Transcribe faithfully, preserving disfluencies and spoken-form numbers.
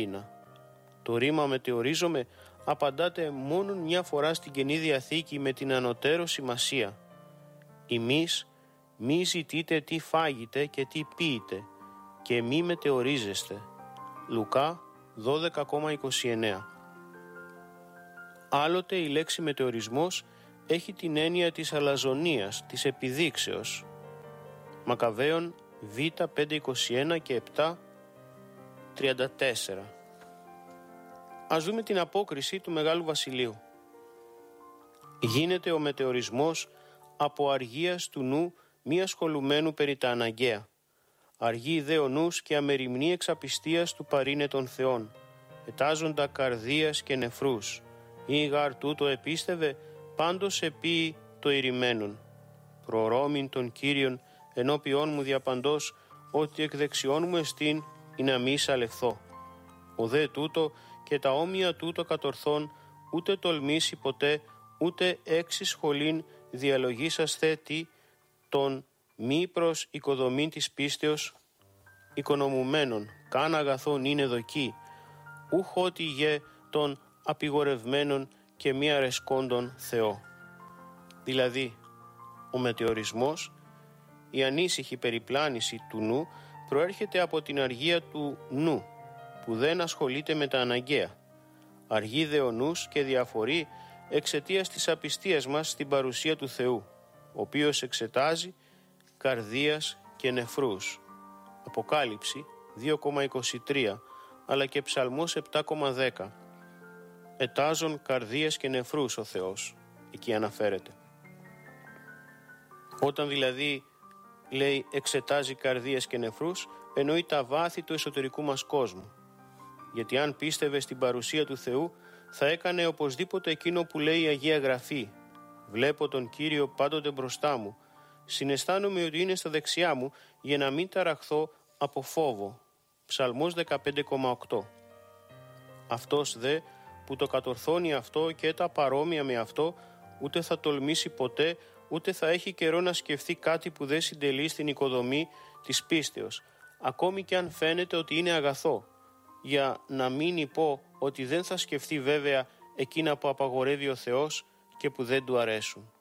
επικίνδυνα. Το ρήμα μετεωρίζομαι απαντάται μόνο μια φορά στην Καινή Διαθήκη με την ανωτέρω σημασία. Ημείς μη ζητείτε τι φάγετε και τι πίετε και μη μετεωρίζεστε. Λουκά δώδεκα είκοσι εννέα. Άλλοτε η λέξη μετεωρισμός έχει την έννοια της αλαζονίας, της επιδείξεως. Μακαβαίων Β πέντε είκοσι ένα και επτά τριάντα τέσσερα. Ας δούμε την απόκριση του Μεγάλου Βασιλείου. Γίνεται ο μετεωρισμός από αργίας του νου μη ασχολουμένου περί τα αναγκαία. Αργή δε ο νους και αμεριμνή εξαπιστίας του παρήνε των θεών, ετάζοντα καρδίας και νεφρούς. Ή γάρ τούτο επίστευε, πάντως επίη το ηρημένον. Προρώμην των Κύριων ενώπιόν μου διαπαντός, ότι εκ δεξιών μου εστίν ή να μη σαλευθώ. Ο δε τούτο και τα όμοια τούτο κατορθών, ούτε τολμήσει ποτέ, ούτε έξι σχολήν διαλογήσασθε τι των μη προς οικοδομήν της πίστεως οικονομουμένων, καν αγαθών είναι δοκί, ούχ ότι γε των απειγορευμένων και μη αρεσκόντων Θεό. Δηλαδή, ο μετεωρισμός, η ανήσυχη περιπλάνηση του νου, προέρχεται από την αργία του νου, που δεν ασχολείται με τα αναγκαία. Αργεί δε ο νους και διαφορεί εξαιτίας της απιστίας μας στην παρουσία του Θεού, ο οποίος εξετάζει καρδίας και νεφρούς. Αποκάλυψη δύο είκοσι τρία, αλλά και Ψαλμός επτά δέκα. Ετάζων καρδίας και νεφρούς ο Θεός, εκεί αναφέρεται. Όταν δηλαδή λέει εξετάζει καρδίας και νεφρούς, εννοεί τα βάθη του εσωτερικού μας κόσμου. Γιατί αν πίστευε στην παρουσία του Θεού, θα έκανε οπωσδήποτε εκείνο που λέει η Αγία Γραφή. Βλέπω τον Κύριο πάντοτε μπροστά μου, συναισθάνομαι ότι είναι στα δεξιά μου για να μην ταραχθώ από φόβο. Ψαλμός δεκαπέντε οκτώ. Αυτός δε που το κατορθώνει αυτό και τα παρόμοια με αυτό, ούτε θα τολμήσει ποτέ, ούτε θα έχει καιρό να σκεφτεί κάτι που δεν συντελεί στην οικοδομή της πίστεως, ακόμη και αν φαίνεται ότι είναι αγαθό, για να μην πω ότι δεν θα σκεφτεί βέβαια εκείνα που απαγορεύει ο Θεός και που δεν του αρέσουν.